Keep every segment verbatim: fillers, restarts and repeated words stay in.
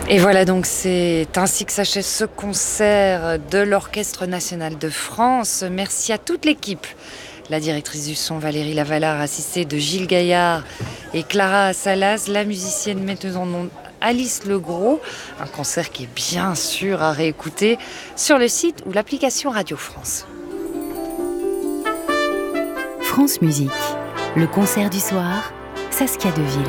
Et voilà donc, c'est ainsi que s'achève ce concert de l'Orchestre National de France. Merci à toute l'équipe. La directrice du son Valérie Lavalard, assistée de Gilles Gaillard et Clara Salas, la musicienne metteuse en ondes Alice Legros. Un concert qui est bien sûr à réécouter sur le site ou l'application Radio France. France Musique, le concert du soir, Saskia Deville.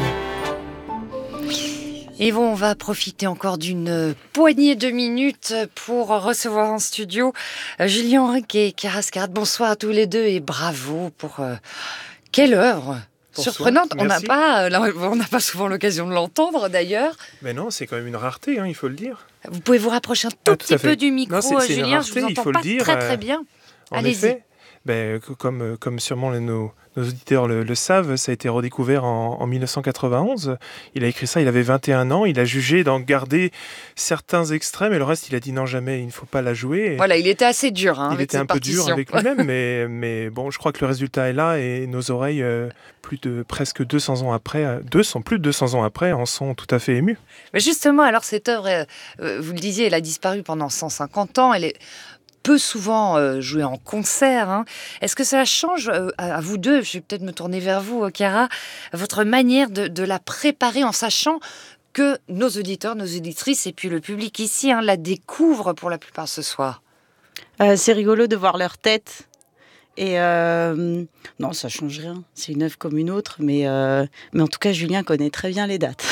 Et bon, on va profiter encore d'une poignée de minutes pour recevoir en studio Julien Henriquet et Chiara Scarratt. Bonsoir à tous les deux et bravo pour euh, quelle œuvre Bonsoir, surprenante. On n'a pas, on n'a pas souvent l'occasion de l'entendre d'ailleurs. Mais non, c'est quand même une rareté, hein, il faut le dire. Vous pouvez vous rapprocher un tout ah, petit peu du micro, non, c'est, c'est Julien. Rareté, je vous entends il faut pas le dire, très très bien. En Allez-y. Effet, ben, comme, comme sûrement les, nos, nos auditeurs le, le savent, ça a été redécouvert en, en dix-neuf cent quatre-vingt-onze. Il a écrit ça, il avait vingt et un ans. Il a jugé d'en garder certains extrêmes et le reste, il a dit non, jamais, il ne faut pas la jouer. Voilà, il était assez dur hein, il avec était un peu dur avec lui-même, mais, mais bon, je crois que le résultat est là et nos oreilles, euh, plus de presque deux cents ans après, deux cents, plus de deux cents ans après, en sont tout à fait émus. Mais justement, alors cette œuvre, euh, vous le disiez, elle a disparu pendant cent cinquante ans. Elle est peu souvent euh, joué en concert. Hein. Est-ce que ça change, euh, à, à vous deux, je vais peut-être me tourner vers vous, Chiara, votre manière de, de la préparer en sachant que nos auditeurs, nos auditrices et puis le public ici hein, la découvrent pour la plupart ce soir? euh, C'est rigolo de voir leur tête. Et euh, non, ça change rien. C'est une œuvre comme une autre, mais, euh, mais en tout cas, Julien connaît très bien les dates.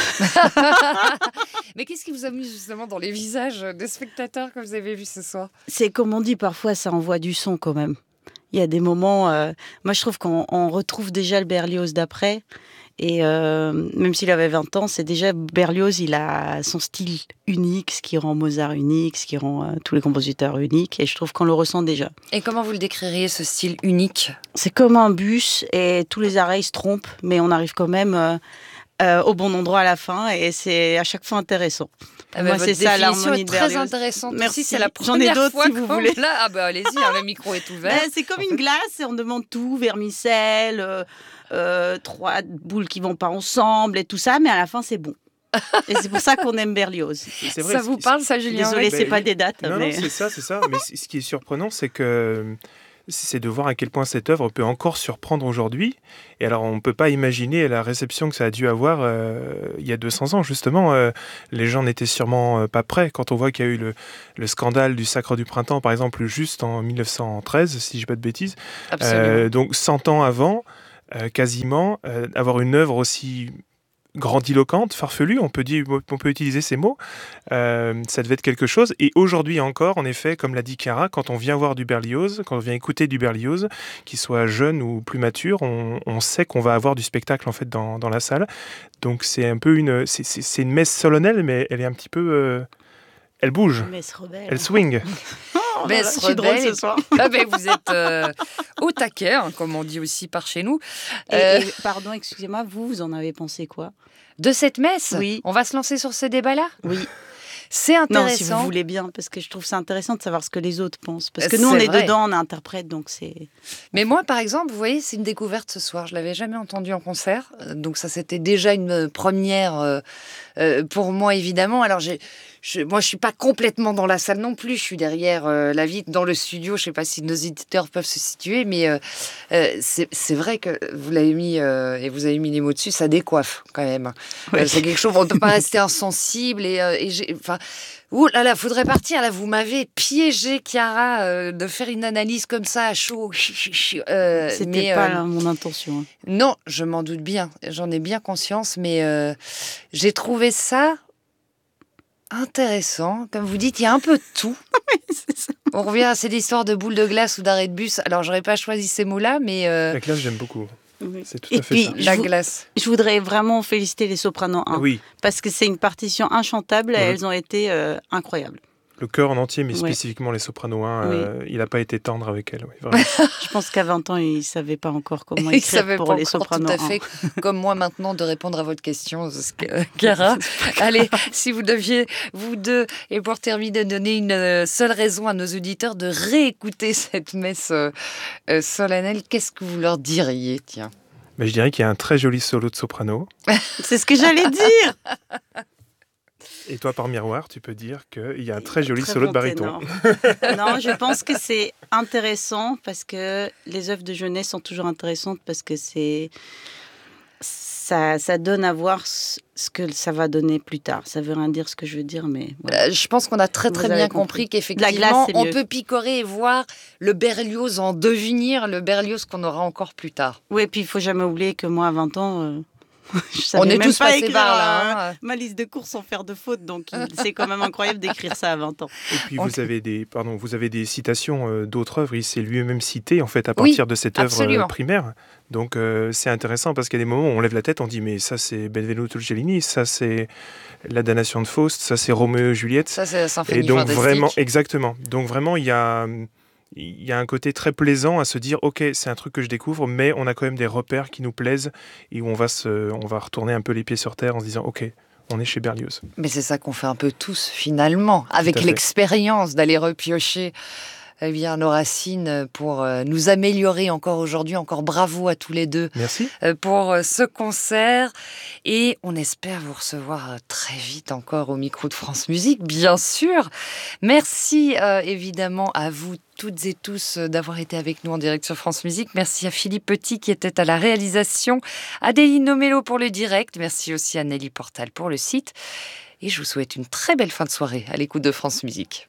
Mais qu'est-ce qui vous amuse justement dans les visages des spectateurs que vous avez vus ce soir? C'est comme on dit, parfois ça envoie du son quand même. Il y a des moments, euh, moi je trouve qu'on on retrouve déjà le Berlioz d'après. Et euh, même s'il avait vingt ans, c'est déjà Berlioz, il a son style unique, ce qui rend Mozart unique, ce qui rend euh, tous les compositeurs uniques. Et je trouve qu'on le ressent déjà. Et comment vous le décririez, ce style unique? C'est comme un bus et tous les arrêts se trompent, mais on arrive quand même euh, euh, au bon endroit à la fin et c'est à chaque fois intéressant. Ah bah, moi, c'est ça l'harmonie de Berlioz. Très intéressante. Merci. Aussi, c'est la J'en ai d'autres fois si vous voulez. Là, ah bah allez-y, hein, le micro est ouvert. Ben, c'est comme une glace et on demande tout, vermicelle, euh, euh, trois boules qui vont pas ensemble et tout ça, mais à la fin c'est bon. Et c'est pour ça qu'on aime Berlioz. C'est vrai, ça vous parle, ça, Julien? Désolée, c'est ben, pas oui. des dates. Non, mais... non, c'est ça, c'est ça. Mais ce qui est surprenant, c'est que c'est de voir à quel point cette œuvre peut encore surprendre aujourd'hui. Et alors, on ne peut pas imaginer la réception que ça a dû avoir euh, il y a deux cents ans, justement. Euh, les gens n'étaient sûrement euh, pas prêts. Quand on voit qu'il y a eu le, le scandale du Sacre du Printemps, par exemple, juste en dix-neuf cent treize, si je ne dis pas de bêtises. Euh, donc, cent ans avant, euh, quasiment, euh, avoir une œuvre aussi grandiloquente, farfelue, on peut dire, on peut utiliser ces mots. Euh, ça devait être quelque chose. Et aujourd'hui encore, en effet, comme l'a dit Chiara, quand on vient voir du Berlioz, quand on vient écouter du Berlioz, qu'il soit jeune ou plus mature, on, on sait qu'on va avoir du spectacle en fait dans, dans la salle. Donc c'est un peu une, c'est, c'est, c'est une messe solennelle, mais elle est un petit peu, euh, elle bouge, elle swing. Oh, là là, je suis drôle ce soir. Ah ben, vous êtes euh, au taquet, hein, comme on dit aussi par chez nous. Et, euh, et, pardon, excusez-moi, vous, vous en avez pensé quoi? De cette messe? Oui. On va se lancer sur ce débat-là? Oui. C'est intéressant. Non, si vous voulez bien, parce que je trouve ça intéressant de savoir ce que les autres pensent. Parce que nous, c'est on est vrai. dedans, on interprète, donc c'est... Mais moi, par exemple, vous voyez, c'est une découverte ce soir. Je ne l'avais jamais entendu en concert. Donc ça, c'était déjà une première euh, euh, pour moi, évidemment. Alors, j'ai, je, moi, je ne suis pas complètement dans la salle non plus. Je suis derrière euh, la vitre, dans le studio. Je ne sais pas si nos éditeurs peuvent se situer. Mais euh, euh, c'est, c'est vrai que vous l'avez mis, euh, et vous avez mis les mots dessus, ça décoiffe quand même. Oui. Euh, c'est quelque chose, on ne peut pas rester insensible. Et, euh, et j'ai... Enfin, ouh là là, faudrait partir. Là, vous m'avez piégé, Chiara, euh, de faire une analyse comme ça à chaud. Euh, C'était mais, pas euh, là, mon intention. Hein. Non, je m'en doute bien. J'en ai bien conscience, mais euh, j'ai trouvé ça intéressant. Comme vous dites, il y a un peu de tout. Oui, c'est ça. On revient à cette histoire de boule de glace ou d'arrêt de bus. Alors, j'aurais pas choisi ces mots-là, mais euh, La glace, j'aime beaucoup. Oui. C'est tout Et à fait puis, ça. la je vous- glace. Je voudrais vraiment féliciter les sopranos un, Oui, parce que c'est une partition inchantable et Oui. elles ont été euh, incroyables. le chœur en entier, mais Ouais. spécifiquement les sopranos un, Oui. euh, il n'a pas été tendre avec elle. Oui, vraiment. Je pense qu'à vingt ans, ils ne savaient pas encore comment Ils écrire savaient pour pas les encore sopranos tout à un. fait, comme moi maintenant, de répondre à votre question, Chiara. Allez, si vous deviez, vous deux, et pour terminer, donner une euh, seule raison à nos auditeurs de réécouter cette messe euh, euh, solennelle, qu'est-ce que vous leur diriez, tiens? Mais je dirais qu'il y a un très joli solo de soprano. C'est ce que j'allais dire. Et toi, par miroir, tu peux dire qu'il y a un très joli Très solo bon de baryton. Non, je pense que c'est intéressant parce que les œuvres de jeunesse sont toujours intéressantes parce que c'est ça, ça donne à voir ce que ça va donner plus tard. Ça veut rien dire ce que je veux dire, mais voilà. Euh, je pense qu'on a très très Vous bien avez compris, compris. qu'effectivement, La glace, c'est on mieux. peut picorer et voir le Berlioz en devenir, le Berlioz qu'on aura encore plus tard. Oui, puis il faut jamais oublier que moi, à vingt ans, euh, je On savais est même tous pas passés écrire par là. euh, hein. ma liste de courses sans faire de faute, donc il- c'est quand même incroyable d'écrire ça à vingt ans. Et puis Ok. vous avez des, pardon, vous avez des citations euh, d'autres œuvres. Il s'est lui-même cité en fait à Oui, partir de cette œuvre absolument. euh, primaire. Donc euh, c'est intéressant parce qu'il y a des moments où on lève la tête, on dit mais ça c'est Benvenuto Cellini, ça c'est la damnation de Faust, ça c'est Roméo et Juliette. Ça, c'est la Et symphonie donc fantastique. vraiment, exactement. Donc vraiment, il y a, il y a un côté très plaisant à se dire, ok, c'est un truc que je découvre, mais on a quand même des repères qui nous plaisent et où on va se, on va retourner un peu les pieds sur terre en se disant, ok, on est chez Berlioz. Mais c'est ça qu'on fait un peu tous, finalement, avec à fait. l'expérience d'aller repiocher eh bien, nos racines pour euh, nous améliorer encore aujourd'hui. Encore bravo à tous les deux Merci. euh, pour euh, ce concert. Et on espère vous recevoir euh, très vite encore au micro de France Musique, bien sûr. Merci euh, évidemment à vous toutes et tous euh, d'avoir été avec nous en direct sur France Musique. Merci à Philippe Petit qui était à la réalisation, Adéline Mello pour le direct. Merci aussi à Nelly Portal pour le site. Et je vous souhaite une très belle fin de soirée à l'écoute de France Musique.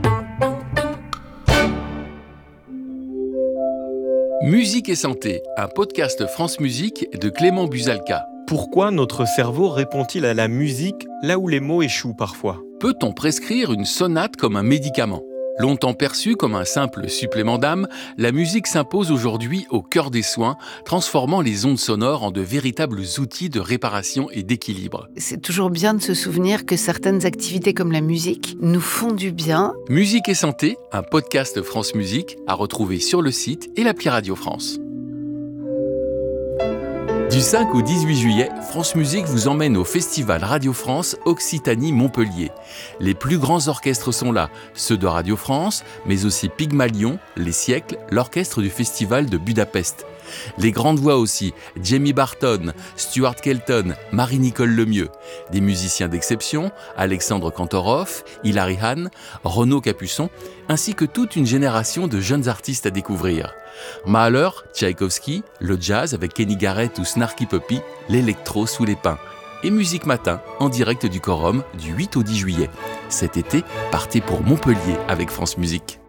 Musique et santé, un podcast France Musique de Clément Busalka. Pourquoi notre cerveau répond-il à la musique là où les mots échouent parfois ? Peut-on prescrire une sonate comme un médicament ? Longtemps perçue comme un simple supplément d'âme, la musique s'impose aujourd'hui au cœur des soins, transformant les ondes sonores en de véritables outils de réparation et d'équilibre. C'est toujours bien de se souvenir que certaines activités comme la musique nous font du bien. Musique et santé, un podcast France Musique à retrouver sur le site et l'appli Radio France. Du cinq au dix-huit juillet, France Musique vous emmène au Festival Radio France Occitanie-Montpellier. Les plus grands orchestres sont là, ceux de Radio France, mais aussi Pygmalion, Les Siècles, l'orchestre du Festival de Budapest. Les grandes voix aussi, Jamie Barton, Stuart Kelton, Marie-Nicole Lemieux. Des musiciens d'exception, Alexandre Kantorov, Hilary Hahn, Renaud Capuçon, ainsi que toute une génération de jeunes artistes à découvrir. Mahler, Tchaïkovski, le jazz avec Kenny Garrett ou Snarky Puppy, l'électro sous les pins. Et Musique Matin, en direct du Quorum, du huit au dix juillet. Cet été, partez pour Montpellier avec France Musique.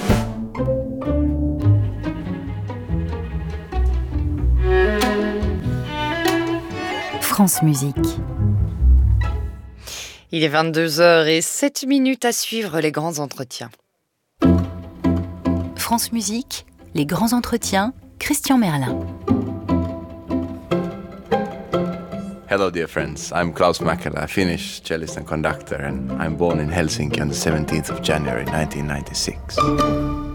France Musique. Il est vingt-deux heures zéro sept minutes à suivre les grands entretiens. France Musique, les grands entretiens, Christian Merlin. Hello, dear friends. I'm Klaus Mäkelä, Finnish cellist and conductor, and I'm born in Helsinki on the seventeenth of January nineteen ninety-six.